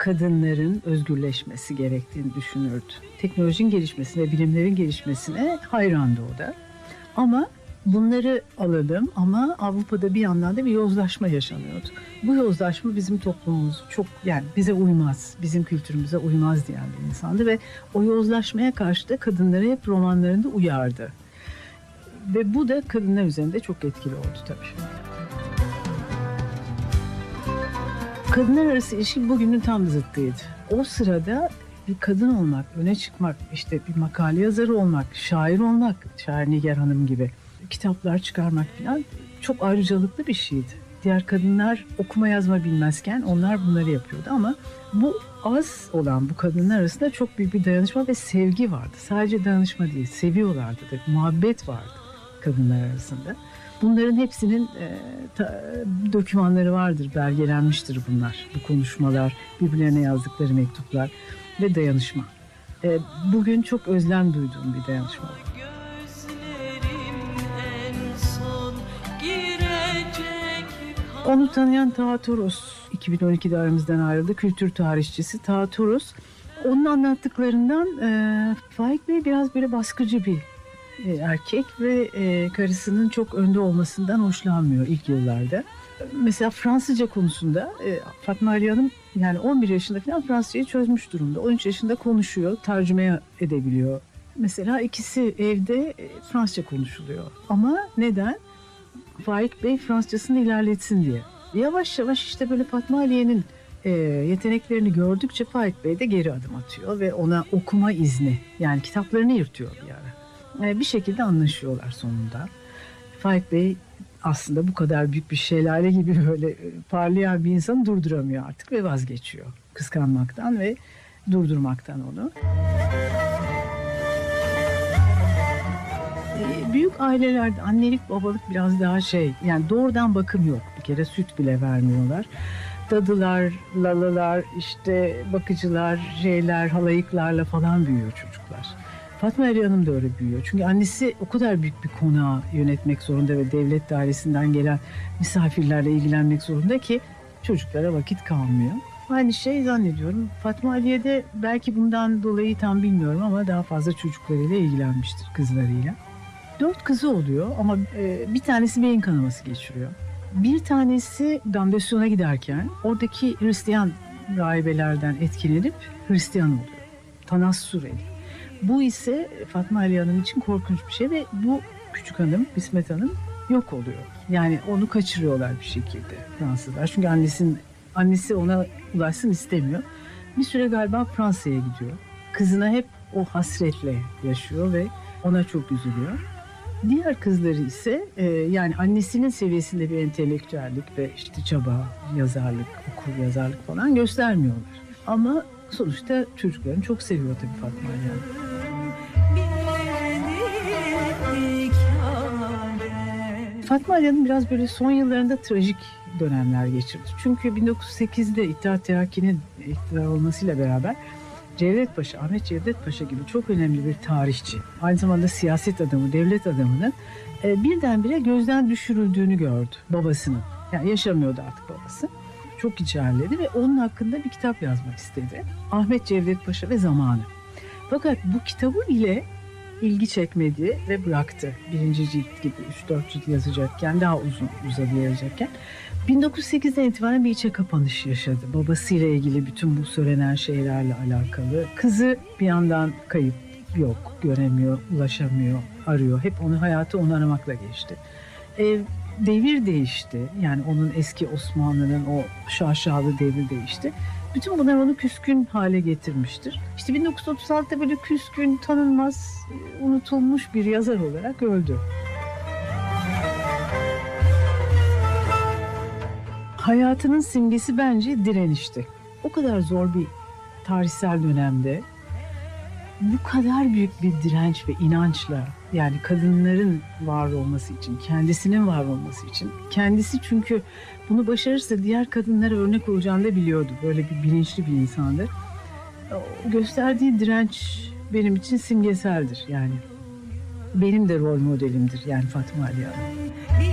kadınların özgürleşmesi gerektiğini düşünürdü. Teknolojinin gelişmesine, bilimlerin gelişmesine hayrandı o da. Ama bunları alalım ama Avrupa'da bir yandan da bir yozlaşma yaşanıyordu. Bu yozlaşma bizim toplumumuz çok, yani bize uymaz, bizim kültürümüze uymaz diyen bir insandı ve o yozlaşmaya karşı da kadınları hep romanlarında uyardı. Ve bu da kadınlar üzerinde çok etkili oldu tabii. Kadınlar arası ilişki bugünün tam zıttıydı. O sırada bir kadın olmak, öne çıkmak, işte bir makale yazarı olmak, şair olmak, Şair Nigar Hanım gibi kitaplar çıkarmak falan çok ayrıcalıklı bir şeydi. Diğer kadınlar okuma yazma bilmezken onlar bunları yapıyordu ama bu az olan bu kadınlar arasında çok büyük bir dayanışma ve sevgi vardı. Sadece dayanışma değil, seviyorlardı da, muhabbet vardı kadınlar arasında. Bunların hepsinin dokümanları vardır, belgelenmiştir bunlar. Bu konuşmalar, birbirlerine yazdıkları mektuplar ve dayanışma. Bugün çok özlem duyduğum bir dayanışma var. Onu tanıyan Taha Toros, 2012'de aramızdan ayrıldı. Kültür tarihçisi Taha Toros. Onun anlattıklarından Faik Bey biraz böyle baskıcı bir erkek ve karısının çok önde olmasından hoşlanmıyor ilk yıllarda. Mesela Fransızca konusunda Fatma Ali Hanım yani 11 yaşında falan Fransızcayı çözmüş durumda. 13 yaşında konuşuyor, tercüme edebiliyor. Mesela ikisi evde Fransızca konuşuluyor. Ama neden? Faik Bey Fransızcasını ilerletsin diye. Yavaş yavaş işte böyle Fatma Aliye'nin yeteneklerini gördükçe Faik Bey de geri adım atıyor ve ona okuma izni, yani kitaplarını yırtıyor bir ara. Bir şekilde anlaşıyorlar sonunda. Faik Bey aslında bu kadar büyük bir şelale gibi böyle parlayan bir insanı durduramıyor artık ve vazgeçiyor kıskanmaktan ve durdurmaktan onu. Büyük ailelerde annelik babalık biraz daha yani doğrudan bakım yok. Bir kere süt bile vermiyorlar. Dadılar, lalalar, işte bakıcılar, halayıklarla falan büyüyor çocuklar. Fatma Ali Hanım da öyle büyüyor. Çünkü annesi o kadar büyük bir konağı yönetmek zorunda ve devlet dairesinden gelen misafirlerle ilgilenmek zorunda ki çocuklara vakit kalmıyor. Aynı şey zannediyorum. Fatma Aliye de belki bundan dolayı tam bilmiyorum ama daha fazla çocuklarıyla ilgilenmiştir, kızlarıyla. 4 kızı oluyor ama bir tanesi beyin kanaması geçiriyor. Bir tanesi Damdasyon'a giderken oradaki Hristiyan rahibelerden etkilenip Hristiyan oluyor. Tanassureli. Bu ise Fatma Ali Hanım için korkunç bir şey ve bu küçük hanım, İsmet Hanım yok oluyor. Yani onu kaçırıyorlar bir şekilde Fransızlar. Çünkü annesi ona ulaşsın istemiyor. Bir süre galiba Fransa'ya gidiyor. Kızına hep o hasretle yaşıyor ve ona çok üzülüyor. Diğer kızları ise yani annesinin seviyesinde bir entelektüellik ve işte çaba, yazarlık, okur yazarlık falan göstermiyorlar. Ama sonuçta çocuklarını çok seviyor tabii Fatma Ali Hanım. Fatma Ali Hanım biraz böyle son yıllarında trajik dönemler geçirdi. Çünkü 1908'de İttihat Terakki'nin iktidar olmasıyla beraber Ahmet Cevdet Paşa gibi çok önemli bir tarihçi, aynı zamanda siyaset adamı, devlet adamının birdenbire gözden düşürüldüğünü gördü babasının. Yani yaşamıyordu artık babası. Çok içerledi ve onun hakkında bir kitap yazmak istedi. Ahmet Cevdet Paşa ve Zamanı. Fakat bu kitabı ile ilgi çekmedi ve bıraktı. 1. cilt gibi 3-4 cilt yazacakken, daha uzun yazacakken. 1908'den itibaren bir içe kapanış yaşadı. Babasıyla ilgili bütün bu söylenen şeylerle alakalı. Kızı bir yandan kayıp, yok, göremiyor, ulaşamıyor, arıyor. Hep hayatı onu aramakla geçti. Devir değişti. Yani onun eski Osmanlı'nın o şaşalı devri değişti. Bütün bunlar onu küskün hale getirmiştir. İşte 1936'da böyle küskün, tanınmaz, unutulmuş bir yazar olarak öldü. Hayatının simgesi bence direnişti. O kadar zor bir tarihsel dönemde bu kadar büyük bir direnç ve inançla, yani kadınların var olması için, kendisinin var olması için, kendisi çünkü bunu başarırsa diğer kadınlara örnek olacağını da biliyordu. Böyle bir bilinçli bir insandı. Gösterdiği direnç benim için simgeseldir yani. Benim de rol modelimdir yani Fatma Ali Hanım.